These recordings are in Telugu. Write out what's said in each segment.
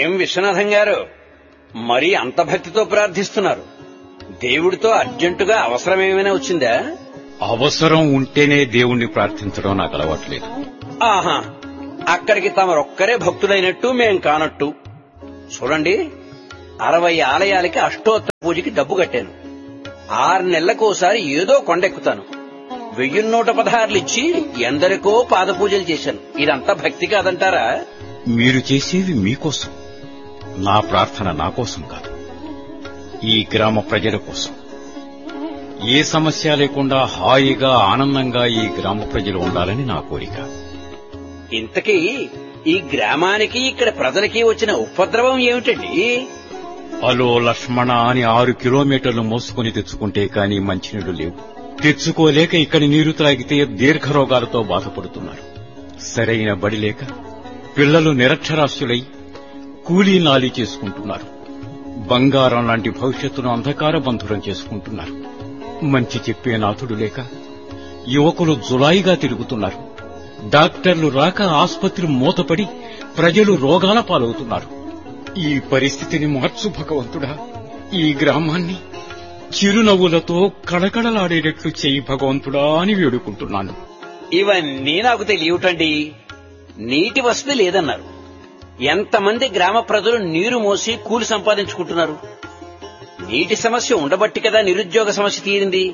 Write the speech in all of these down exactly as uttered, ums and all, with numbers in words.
ఏం విశ్వనాథం గారు, మరీ అంత భక్తితో ప్రార్థిస్తున్నారు? దేవుడితో అర్జెంటుగా అవసరమేమైనా వచ్చిందా? అవసరం ఉంటేనే దేవుణ్ణి ప్రార్థించడం నాకు అలవాట్లేదు. ఆహా, అక్కడికి తమరొక్కరే భక్తులైనట్టు మేం కానట్టు. చూడండి, అరవై ఆలయాలకి అష్టోత్తర పూజకి డబ్బు కట్టాను. ఆరు నెలలకోసారి ఏదో కొండెక్కుతాను. వెయ్యి నూట పదహారులు ఇచ్చి ఎందరికో పాదపూజలు చేశాను. ఇదంతా భక్తి కాదంటారా? మీరు చేసేది మీకోసం, నా ప్రార్థన నా కోసం కాదు, ఈ గ్రామ ప్రజల కోసం. ఏ సమస్య లేకుండా హాయిగా ఆనందంగా ఈ గ్రామ ప్రజలు ఉండాలని నా కోరిక. ఇంతకీ ఈ గ్రామానికి ఇక్కడ ప్రజలకి వచ్చిన ఉపద్రవం ఏమిటండి? అలో లక్ష్మణ అని ఆరు కిలోమీటర్లు మోసుకుని తెచ్చుకుంటే కానీ మంచినీళ్లు లేవు. తెచ్చుకోలేక ఇక్కడి నీరు త్రాగితే దీర్ఘరోగాలతో బాధపడుతున్నారు. సరైన బడి లేక పిల్లలు నిరక్షరాస్యులై కూలీ నాలీ చేసుకుంటున్నారు. బంగారం లాంటి భవిష్యత్తును అంధకార బంధురం చేసుకుంటున్నారు. మంచి చెప్పే నాథుడు లేక యువకులు జులాయిగా తిరుగుతున్నారు. డాక్టర్లు రాక ఆసుపత్రి మూతపడి ప్రజలు రోగాల పాలవుతున్నారు. ఈ పరిస్థితిని మార్చు భగవంతుడా. ఈ గ్రామాన్ని చిరునవ్వులతో కళకళలాడేటట్లు చెయ్యి భగవంతుడా అని వేడుకుంటున్నాను. ఇవన్నీ నాకు తెలియటండి. నీటి వసతి లేదన్నారు. ఎంతమంది గ్రామ ప్రజలు నీరు మోసి కూలి సంపాదించుకుంటున్నారు? నీటి సమస్య ఉండబట్టి కదా నిరుద్యోగ సమస్య తీరింది.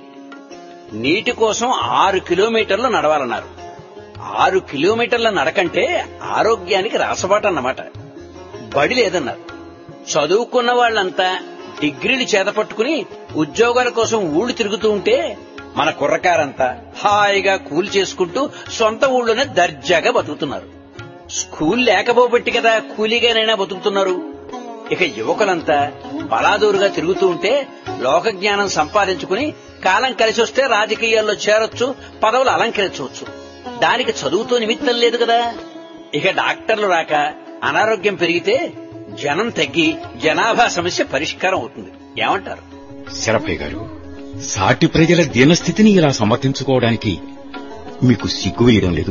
నీటి కోసం ఆరు కిలోమీటర్లు నడవాలన్నారు. ఆరు కిలోమీటర్ల నడకంటే ఆరోగ్యానికి రాసబాటన్నమాట. బడి లేదన్నారు. చదువుకున్న వాళ్లంతా డిగ్రీలు చేతపట్టుకుని ఉద్యోగాల కోసం ఊళ్లు తిరుగుతూ ఉంటే మన కుర్రకారంతా హాయిగా కూలి చేసుకుంటూ సొంత ఊళ్ళోనే దర్జాగా బతుకుతున్నారు. స్కూల్ లేకపోబట్టి కదా కూలీగానైనా బతుకుతున్నారు. ఇక యువకులంతా బలాదూరుగా తిరుగుతూ ఉంటే లోకజ్ఞానం సంపాదించుకుని కాలం కలిసి వస్తే రాజకీయాల్లో చేరొచ్చు, పదవులు అలంకరించవచ్చు. దానికి చదువుతో నిమిత్తం లేదు కదా. ఇక డాక్టర్లు రాక అనారోగ్యం పెరిగితే జనం తగ్గి జనాభా సమస్య పరిష్కారం అవుతుంది. ఏమంటారు? శరభయ్య గారు, సాటి ప్రజల దీనస్థితిని ఇలా సమర్థించుకోవడానికి మీకు సిగ్గు వేయడం లేదు?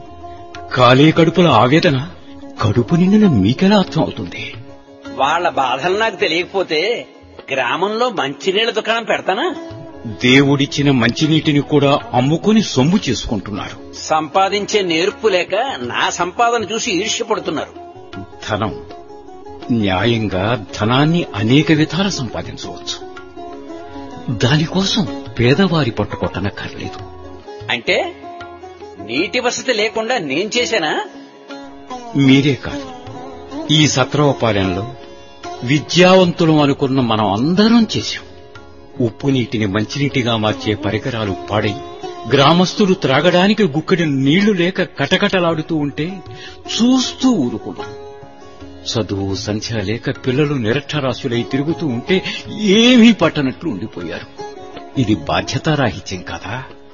కాలే కడుపుల ఆవేదన కడుపు నిండిన మీకెలా అర్థం అవుతుంది? వాళ్ల బాధలు నాకు తెలియకపోతే గ్రామంలో మంచినీళ్ల దుకాణం పెడతానా? దేవుడిచ్చిన మంచినీటిని కూడా అమ్ముకుని సొమ్ము చేసుకుంటున్నారు. సంపాదించే నేర్పు లేక నా సంపాదన చూసి ఈర్ష్యపడుతున్నారు. ధనం న్యాయంగా ధనాన్ని అనేక విధాల సంపాదించవచ్చు. దానికోసం పేదవారి పట్టుకొట్టనక్కర్లేదు. అంటే నీటి వసతి లేకుండా నేను చేశానా? మీరే కాదు, ఈ సత్రవపాలెంలో విద్యావంతులు అనుకున్న మనం అందరం చేశాం. ఉప్పు నీటిని మంచినీటిగా మార్చే పరికరాలు పాడై గ్రామస్తులు త్రాగడానికి గుక్కడి నీళ్లు లేక కటకటలాడుతూ ఉంటే చూస్తూ ఊరుకున్నాం. చదువు సంధ్య లేక పిల్లలు నిరక్షరాస్యులై తిరుగుతూ ఉంటే ఏమీ పట్టనట్లు ఉండిపోయారు. ఇది బాధ్యతారాహిత్యం కాదా?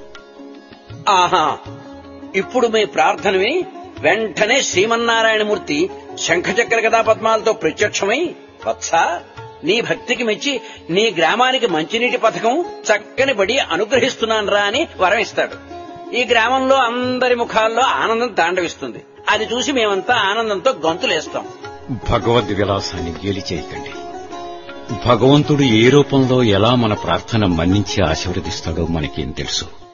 ఆహా, ఇప్పుడు మీ ప్రార్థనవి వెంటనే శ్రీమన్నారాయణమూర్తి శంఖచక్ర గదా పద్మాలతో ప్రత్యక్షమై, వత్సా, నీ భక్తికి మెచ్చి నీ గ్రామానికి మంచినీటి పథకం చక్కని బడి అనుగ్రహిస్తున్నాన్రా అని వరం ఇస్తాడు. ఈ గ్రామంలో అందరి ముఖాల్లో ఆనందం తాండవిస్తుంది. అది చూసి మేమంతా ఆనందంతో గొంతులేస్తాం. భగవద్ విలాసాన్ని గేలి చేయకండి. భగవంతుడు ఏ రూపంలో ఎలా మన ప్రార్థన మన్నించి ఆశీర్వదిస్తాడో మనకేం తెలుసు?